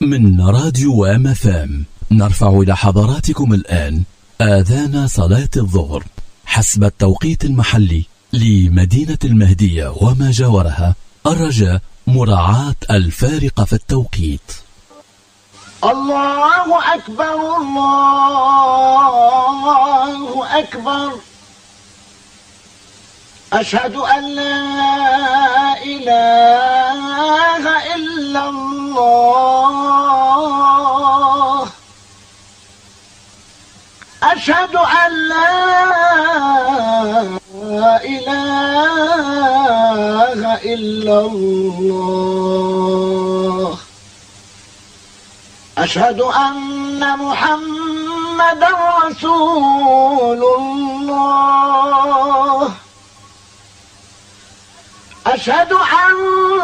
من راديو MFM نرفع إلى حضراتكم الآن آذان صلاة الظهر حسب التوقيت المحلي لمدينة المهدية وما جاورها، الرجاء مراعاة الفارق في التوقيت. الله أكبر الله أكبر، أشهد أن لا إله إلا الله، أشهد أن لا إله إلا الله، أشهد أن محمدا رسول الله، أشهد أن